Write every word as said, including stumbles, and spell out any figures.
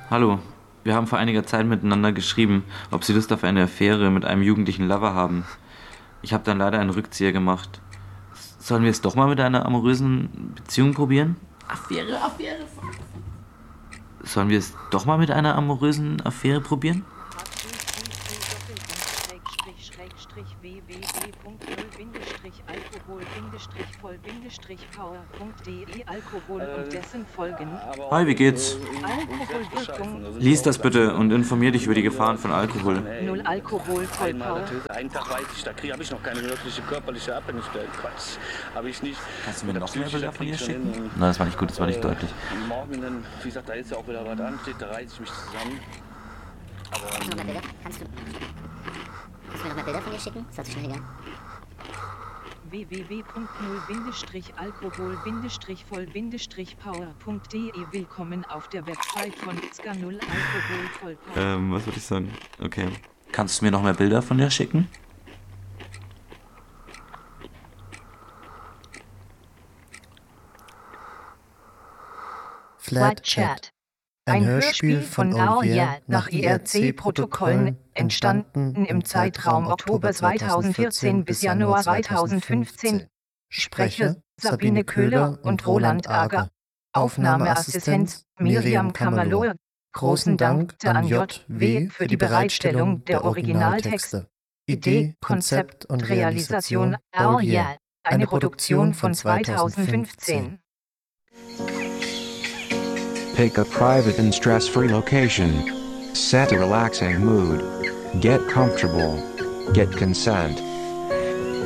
Hallo, wir haben vor einiger Zeit miteinander geschrieben, ob Sie Lust auf eine Affäre mit einem jugendlichen Lover haben. Ich habe dann leider einen Rückzieher gemacht. Sollen wir es doch mal mit einer amorösen Beziehung probieren? Affäre, Affäre. Sollen wir es doch mal mit einer amorösen Affäre probieren? www.alkohol-voll-power.de Alkohol und dessen Folgen. Hi, wie geht's? Alkoholwirkung. Lies das bitte und informier dich über die Gefahren von Alkohol. Null Alkohol, voll Power. Einen Tag weiß ich, da habe ich noch keine wirkliche körperliche Abhängigkeit. Quatsch. Habe ich nicht. Kannst du mir noch mehr Bilder von ihr schicken? Nein, das war nicht gut, das war nicht deutlich. Morgen, dann, wie gesagt, da ist ja auch wieder was ansteht, da reiße ich mich zusammen. Aber, Kannst du noch mehr Bilder? Kannst du, kannst du mir noch mehr Bilder von ihr schicken? Ist das so schnell gegangen? www punkt null alkohol voll power punkt de Willkommen auf der Website von Ska null Alkohol voll Power. Ähm, was würde ich sagen? Okay. Kannst du mir noch mehr Bilder von ihr schicken? Flat Chat. Ein Hörspiel von Auria nach I R C-Protokollen, entstanden im Zeitraum Oktober zweitausendvierzehn bis Januar zweitausendfünfzehn. Sprecher Sabine Köhler und Roland Ager. Aufnahmeassistenz Miriam Kamalor. Großen Dank an J W für die Bereitstellung der Originaltexte. Idee, Konzept und Realisation Auria. Eine Produktion von zweitausendfünfzehn. Pick a private and stress-free location. Set a relaxing mood. Get comfortable. Get consent.